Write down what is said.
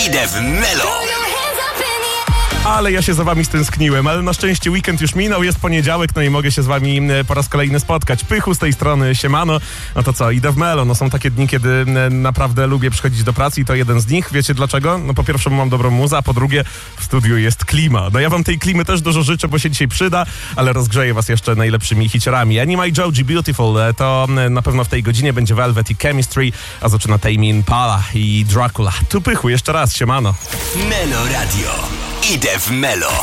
Idę w Melo. Ale ja się za wami stęskniłem, ale na szczęście weekend już minął, jest poniedziałek, no i mogę się z wami po raz kolejny spotkać. Pychu z tej strony, siemano. No to co, idę w Melo. No są takie dni, kiedy naprawdę lubię przychodzić do pracy i to jeden z nich. Wiecie dlaczego? No po pierwsze, bo mam dobrą muzę, a po drugie, w studiu jest klima. No ja wam tej klimy też dużo życzę, bo się dzisiaj przyda, ale rozgrzeję was jeszcze najlepszymi hiciorami. Anima i Joji Beautiful, to na pewno w tej godzinie będzie Velvet i Chemistry, a zaczyna Tame Impala i Dracula. Tu Pychu, jeszcze raz, siemano. Melo Radio. Idę w Melo.